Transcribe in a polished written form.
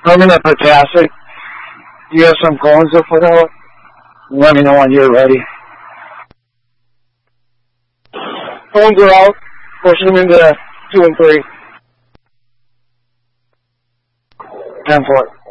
Permanent potassic. Do you have some cones to put out? Let me know when you're ready. Cones are out. Pushing them into 2 and 3. 10-4.